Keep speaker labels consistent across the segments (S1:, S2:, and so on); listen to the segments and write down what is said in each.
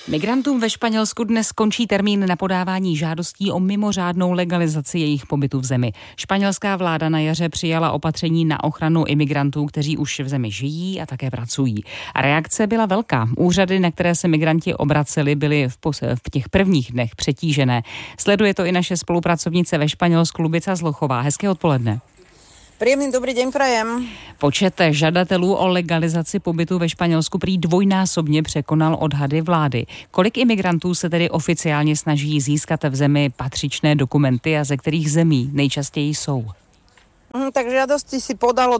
S1: Migrantům ve Španělsku dnes skončí termín na podávání žádostí o mimořádnou legalizaci jejich pobytu v zemi. Španělská vláda na jaře přijala opatření na ochranu imigrantů, kteří už v zemi žijí a také pracují. A reakce byla velká. Úřady, na které se migranti obraceli, byly v těch prvních dnech přetížené. Sleduje to i naše spolupracovnice ve Španělsku Lubica Zlochová. Hezké odpoledne.
S2: Príjemný dobrý deň prajem.
S1: Počet žadatelů o legalizaci pobytu ve Španělsku prý dvojnásobně překonal odhady vlády. Kolik imigrantů se tedy oficiálně snaží získat v zemi patřičné dokumenty a ze kterých zemí nejčastěji jsou?
S2: Tak žiadosti si podalo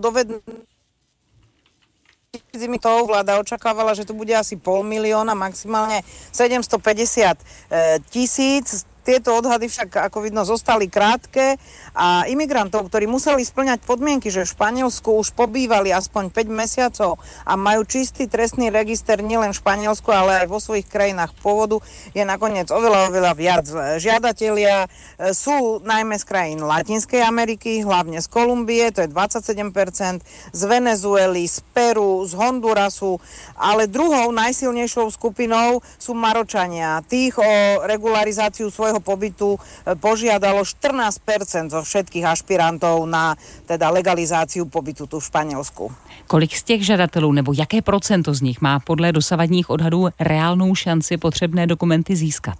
S2: to vláda očakávala, že tu bude asi 500 000, maximálne 750 000. Tieto odhady však, ako vidno, zostali krátke a imigrantov, ktorí museli spĺňať podmienky, že v Španielsku už pobývali aspoň 5 mesiacov a majú čistý trestný register nielen v Španielsku, ale aj vo svojich krajinách pôvodu, je nakoniec oveľa viac. Žiadatelia sú najmä z krajín Latinskej Ameriky, hlavne z Kolumbie, to je 27%, z Venezuely, z Peru, z Hondurasu, ale druhou najsilnejšou skupinou sú Maročania. Tých o regularizáciu svojho pobytu požiadalo 14% zo všetkých ašpirantov na teda legalizáciu pobytu tu v Španělsku.
S1: Kolik z těch žadatelů nebo jaké procento z nich má podle dosavadních odhadů reálnou šanci potřebné dokumenty získat?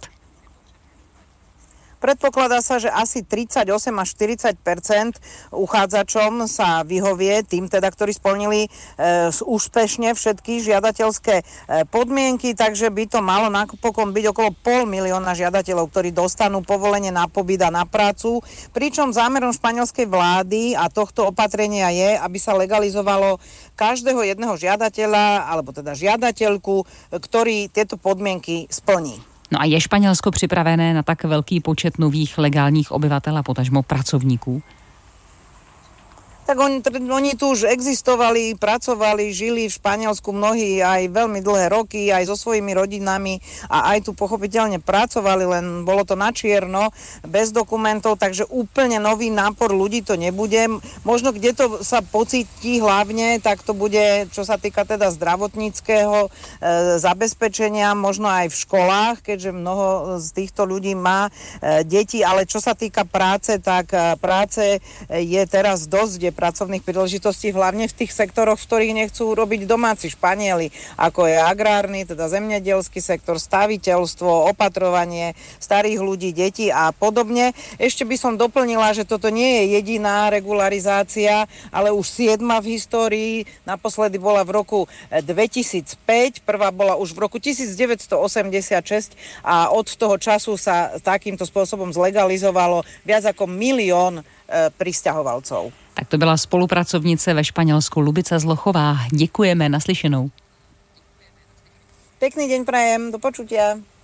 S2: Predpokladá sa, že asi 38 až 40% uchádzačom sa vyhovie, tým teda, ktorí splnili úspešne všetky žiadateľské podmienky, takže by to malo napokon byť okolo 500 000 žiadateľov, ktorí dostanú povolenie na pobyt a na prácu. Pričom zámerom španielskej vlády a tohto opatrenia je, aby sa legalizovalo každého jedného žiadateľa, alebo teda žiadateľku, ktorý tieto podmienky splní.
S1: No a je Španělsko připravené na tak velký počet nových legálních obyvatel a potažmo pracovníků?
S2: Tak oni tu už existovali, pracovali, žili v Španielsku mnohí aj veľmi dlhé roky, aj so svojimi rodinami a aj tu pochopiteľne pracovali, len bolo to na čierno, bez dokumentov, takže úplne nový nápor ľudí to nebude. Možno kde to sa pocíti hlavne, tak to bude, čo sa týka teda zdravotníckeho zabezpečenia, možno aj v školách, keďže mnoho z týchto ľudí má deti, ale čo sa týka práce, tak práce je teraz dosť, pracovných príležitostí, hlavne v tých sektoroch, v ktorých nechcú robiť domáci Španieli, ako je agrárny, teda zemědělský sektor, staviteľstvo, opatrovanie starých ľudí, detí a podobne. Ešte by som doplnila, že toto nie je jediná regularizácia, ale už 7. v histórii. Naposledy bola v roku 2005, prvá bola už v roku 1986 a od toho času sa takýmto spôsobom zlegalizovalo viac ako 1 000 000 prisťahovalcov.
S1: Tak to byla spolupracovnice ve Španělsku Lubica Zlochová. Děkujeme, naslyšenou.
S2: Pekný deň prajem, do počutia.